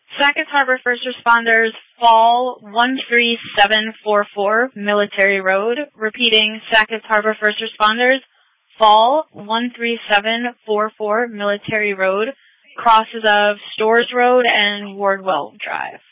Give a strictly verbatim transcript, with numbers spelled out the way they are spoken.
Sackets Harbor First Responders, fall one three seven four four Military Road. Repeating, Sackets Harbor First Responders, fall one three seven four four Military Road, crosses of Stores Road and Wardwell Drive.